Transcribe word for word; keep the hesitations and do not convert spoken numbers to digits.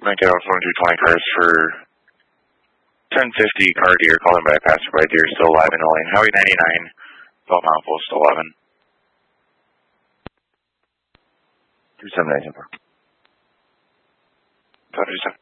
Might get off one two twenty cars for ten fifty car deer, calling by a passerby deer, still alive in the lane. Highway ninety-nine, Belt Mount Post eleven. two seven nine four. Two seven.